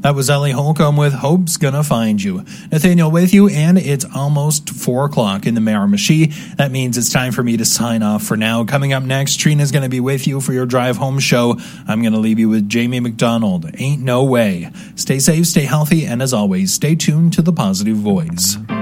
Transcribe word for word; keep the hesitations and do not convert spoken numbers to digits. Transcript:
That was Ellie Holcomb with Hope's Gonna Find You. Nathaniel with you, and it's almost four o'clock in the Miramichi. That means it's time for me to sign off for now. Coming up next, Trina's going to be with you for your drive home show. I'm going to leave you with Jamie McDonald. Ain't No Way. Stay safe, stay healthy, and as always, stay tuned to the Positive Voice.